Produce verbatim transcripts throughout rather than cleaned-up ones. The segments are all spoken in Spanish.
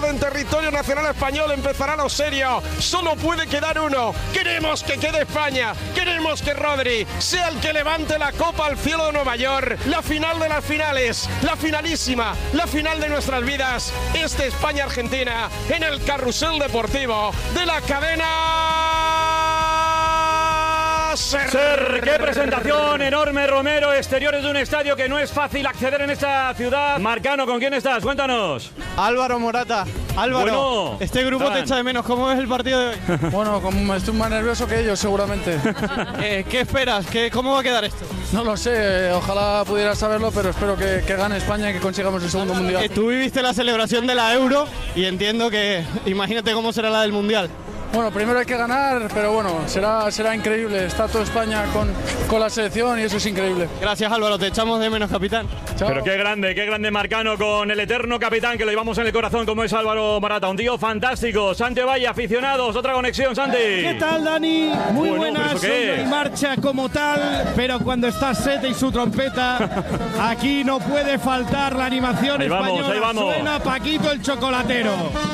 gol en territorio nacional español, empezará lo serio. Solo puede quedar uno. Queremos que quede España. Queremos que Rodri sea el que levante la copa al cielo de Nueva York. La final de las finales, la finalísima, la final de nuestras vidas. Este España-Argentina en el carrusel deportivo de la cadena Ser. Ser. ¡Qué presentación enorme, Romero! Exteriores de un estadio que no es fácil acceder en esta ciudad. Marcano, ¿con quién estás? Cuéntanos. Álvaro Morata. Álvaro, bueno, este grupo te echa de menos. ¿Cómo es el partido de hoy? Bueno, como estoy más nervioso que ellos, seguramente. eh, ¿Qué esperas? ¿Qué, ¿Cómo va a quedar esto? No lo sé, ojalá pudiera saberlo, pero espero que, que gane España y que consigamos el segundo mundial. Eh, tú viviste la celebración de la Euro y entiendo que, imagínate cómo será la del Mundial. Bueno, primero hay que ganar, pero bueno, será, será increíble. Está toda España con, con la selección y eso es increíble. Gracias, Álvaro, te echamos de menos, capitán. Chao. Pero qué grande, qué grande Marcano con el eterno capitán que lo llevamos en el corazón como es Álvaro Morata. Un tío fantástico. Santi Valle, aficionados, otra conexión, Santi. ¿Qué tal, Dani? Muy bueno, buenas, ¿qué? en marcha como tal, pero cuando está Sete y su trompeta, aquí no puede faltar la animación ahí española. Vamos, ahí vamos. Suena Paquito el chocolatero.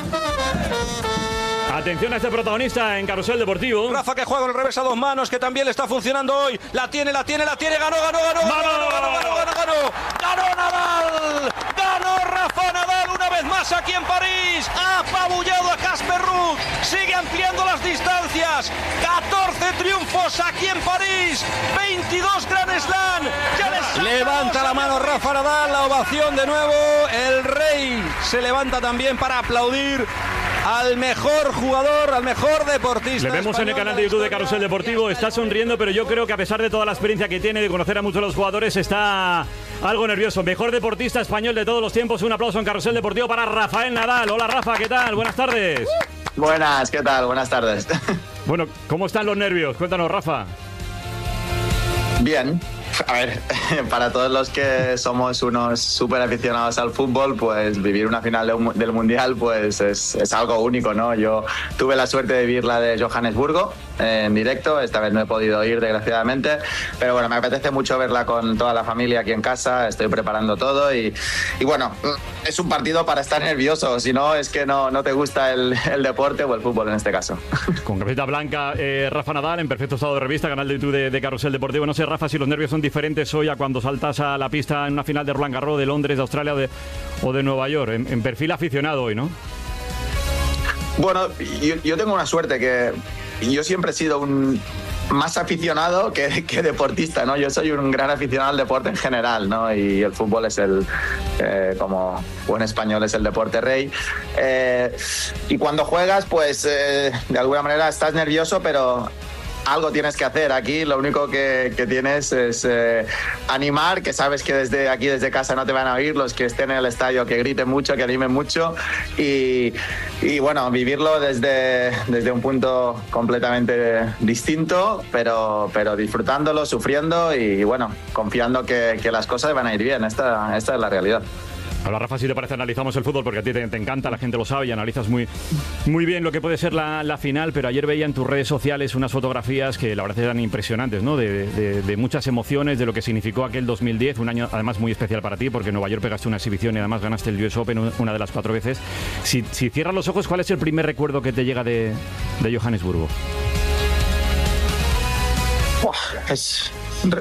Atención a este protagonista en Carrusel Deportivo. Rafa que juega con el revés a dos manos, que también le está funcionando hoy. La tiene, la tiene, la tiene. Ganó, ganó, ganó, ganó, ganó, ganó, ganó, ganó, ganó. Ganó Nadal. Ganó Rafa Nadal una vez más aquí en París. Ha apabullado a Casper Ruud. Sigue ampliando las distancias. catorce triunfos aquí en París. veintidós Grand Slam. Ya les levanta la mano Rafa Nadal. La ovación de nuevo. El rey se levanta también para aplaudir al mejor jugador, al mejor deportista. Le vemos en el canal de YouTube de Carrusel Deportivo, está sonriendo, pero yo creo que a pesar de toda la experiencia que tiene de conocer a muchos de los jugadores, está algo nervioso. Mejor deportista español de todos los tiempos. Un aplauso en Carrusel Deportivo para Rafael Nadal. Hola Rafa, ¿qué tal? Buenas tardes. Buenas, ¿qué tal? Buenas tardes. Bueno, ¿cómo están los nervios? Cuéntanos, Rafa. Bien. A ver, para todos los que somos unos súper aficionados al fútbol, pues vivir una final de un, del Mundial pues es, es algo único, ¿no? Yo tuve la suerte de vivir la de Johannesburgo eh, en directo, esta vez no he podido ir desgraciadamente, pero bueno, me apetece mucho verla con toda la familia aquí en casa, estoy preparando todo y, y bueno, es un partido para estar nervioso, si no es que no, no te gusta el, el deporte o el fútbol en este caso. Con camiseta blanca, eh, Rafa Nadal en perfecto estado de revista, canal de YouTube de, de Carrusel Deportivo. No sé, Rafa, si los nervios son diferentes hoy a cuando saltas a la pista en una final de Roland Garros, de Londres, de Australia o de, o de Nueva York. En, en perfil aficionado hoy, ¿no? Bueno, yo, yo tengo una suerte que yo siempre he sido un más aficionado que, que deportista, ¿no? Yo soy un gran aficionado al deporte en general, ¿no? Y el fútbol es el, eh, como buen español, es el deporte rey. Eh, y cuando juegas, pues eh, de alguna manera estás nervioso, pero algo tienes que hacer. Aquí lo único que, que tienes es eh, animar, que sabes que desde aquí, desde casa no te van a oír, los que estén en el estadio que griten mucho, que animen mucho y, y bueno, vivirlo desde, desde un punto completamente distinto, pero, pero disfrutándolo, sufriendo y bueno, confiando que, que las cosas van a ir bien. Esta, esta es la realidad. Ahora, Rafa, si te parece, analizamos el fútbol porque a ti te, te encanta, la gente lo sabe y analizas muy, muy bien lo que puede ser la, la final, pero ayer veía en tus redes sociales unas fotografías que la verdad eran impresionantes, ¿no? De, de, de muchas emociones, de lo que significó aquel dos mil diez, un año además muy especial para ti porque en Nueva York pegaste una exhibición y además ganaste el U S Open una de las cuatro veces. Si, si cierras los ojos, ¿cuál es el primer recuerdo que te llega de, de Johannesburgo? Es...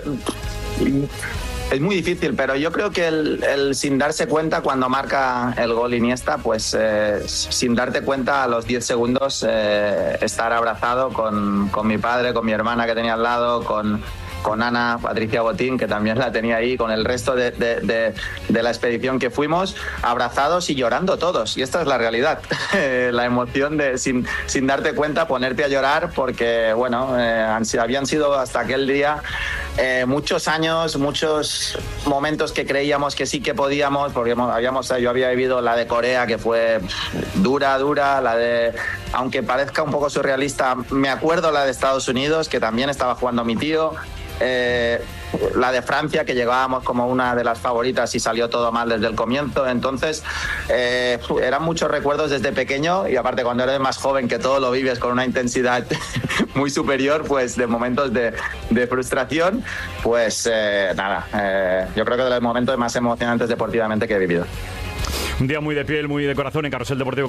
Es muy difícil, pero yo creo que el, el sin darse cuenta cuando marca el gol Iniesta, pues eh, sin darte cuenta a los diez segundos eh, estar abrazado con, con mi padre, con mi hermana que tenía al lado, con, con Ana Patricia Botín, que también la tenía ahí, con el resto de, de, de, de la expedición que fuimos, abrazados y llorando todos. Y esta es la realidad, la emoción de sin, sin darte cuenta ponerte a llorar porque, bueno, eh, han, habían sido hasta aquel día Eh, muchos años, muchos momentos que creíamos que sí que podíamos, porque habíamos, yo había vivido la de Corea, que fue dura, dura, la de, aunque parezca un poco surrealista, me acuerdo la de Estados Unidos, que también estaba jugando mi tío, eh, la de Francia, que llegábamos como una de las favoritas y salió todo mal desde el comienzo. Entonces eh, eran muchos recuerdos desde pequeño y aparte cuando eres más joven que todo lo vives con una intensidad muy superior, pues de momentos de, de frustración, pues eh, nada, eh, yo creo que de los momentos más emocionantes deportivamente que he vivido. Un día muy de piel, muy de corazón en Carrusel Deportivo.